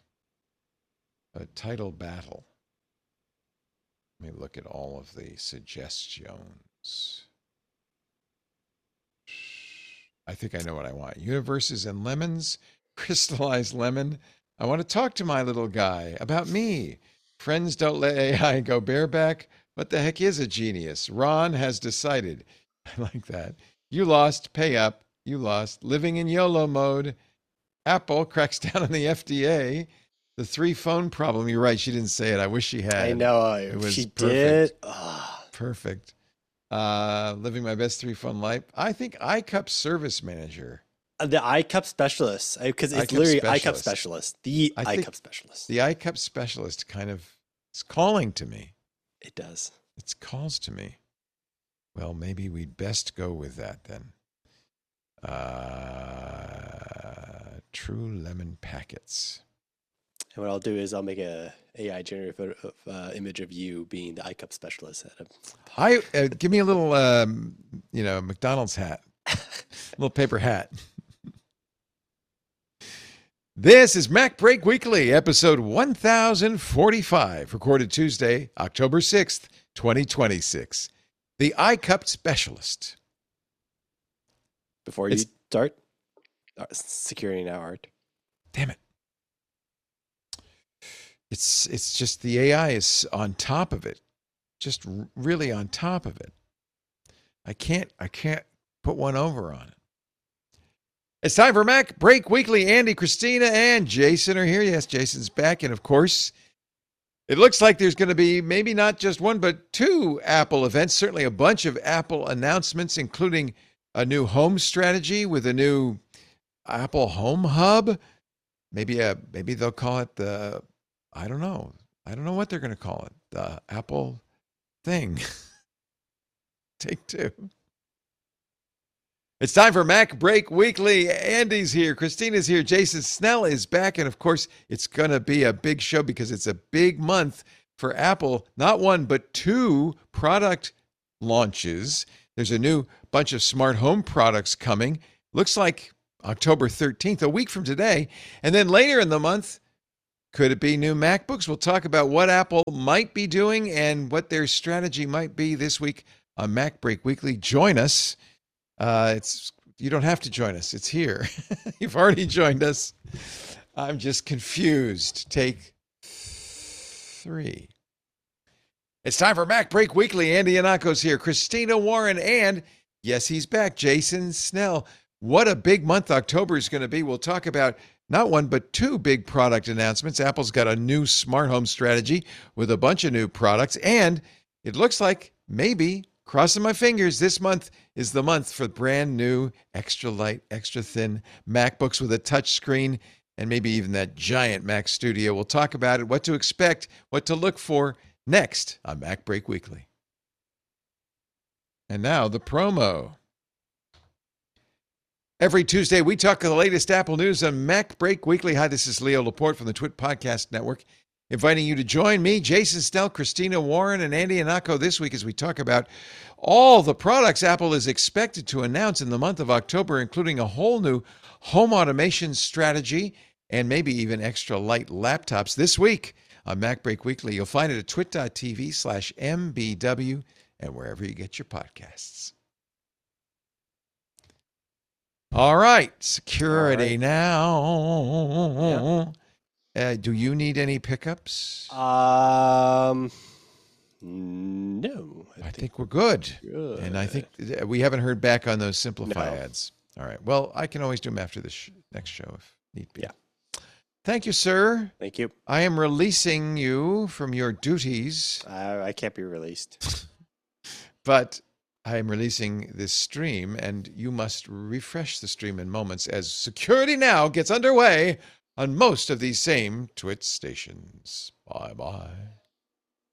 a title battle. Let me look at all of the suggestions. I think I know what I want. Universes and lemons, crystallized lemon. I want to talk to my little guy about me. Friends don't let A I go bareback. What the heck is a genius? Ron has decided. I like that. You lost, pay up. You lost. Living in YOLO mode. Apple cracks down on the F D A. The three phone problem. You're right. She didn't say it. I wish she had. I know. It was she perfect. did. Ugh. Perfect. Uh, living my best three phone life. I think iCup service manager. Uh, The iCup specialist, because it's iCup literally iCup specialist. specialist. The I think iCup specialist. The iCup specialist kind of is calling to me. It does. It calls to me. Well, maybe we'd best go with that then. Uh, True Lemon Packets. And what I'll do is I'll make a A I generated photo of, uh, image of you being the iCup specialist. At a, I uh, give me a little, um, you know, McDonald's hat, a little paper hat. This is Mac Break Weekly, episode one thousand forty-five, recorded Tuesday, October sixth, twenty twenty-six. The iCup specialist. Before It's- you start, uh, security now, Art. Damn it. It's it's just the A I is on top of it. Just r- really on top of it. I can't I can't put one over on it. It's time for Mac Break Weekly. Andy, Christina, and Jason are here. Yes, Jason's back. And of course, it looks like there's going to be maybe not just one, but two Apple events. Certainly a bunch of Apple announcements, including a new home strategy with a new Apple Home Hub. Maybe a maybe they'll call it the, I don't know. I don't know what they're going to call it. The Apple thing. Take two. It's time for Mac Break Weekly. Andy's here. Christina's here. Jason Snell is back. And of course, it's going to be a big show because it's a big month for Apple. Not one, but two product launches. There's a new bunch of smart home products coming. Looks like October thirteenth, a week from today. And then later in the month, could it be new MacBooks? We'll talk about what Apple might be doing and what their strategy might be this week on Mac Break Weekly. Join us. Uh, it's you don't have to join us. It's here. You've already joined us. I'm just confused. Take three. It's time for Mac Break Weekly. Andy Iannaco's here. Christina Warren and, yes, he's back, Jason Snell. What a big month October is going to be. We'll talk about not one, but two big product announcements. Apple's got a new smart home strategy with a bunch of new products. And it looks like maybe, crossing my fingers, this month is the month for brand new, extra light, extra thin MacBooks with a touch screen and maybe even that giant Mac Studio. We'll talk about it, what to expect, what to look for next on Mac Break Weekly. And now the promo. Every Tuesday, we talk the latest Apple news on Mac Break Weekly. Hi, this is Leo Laporte from the Twit Podcast Network, inviting you to join me, Jason Snell, Christina Warren, and Andy Iannacco this week as we talk about all the products Apple is expected to announce in the month of October, including a whole new home automation strategy and maybe even extra light laptops. This week on Mac Break Weekly, you'll find it at twit.tv slash MBW and wherever you get your podcasts. All right, security All right. now. Yeah. Uh, do you need any pickups? Um, no. I, I think, think we're good. good. And I think we haven't heard back on those Simplify no. ads. All right. Well, I can always do them after the sh- next show if need be. Yeah. Thank you, sir. Thank you. I am releasing you from your duties. Uh, I can't be released. But I am releasing this stream, and you must refresh the stream in moments as Security Now gets underway on most of these same Twit stations. Bye-bye.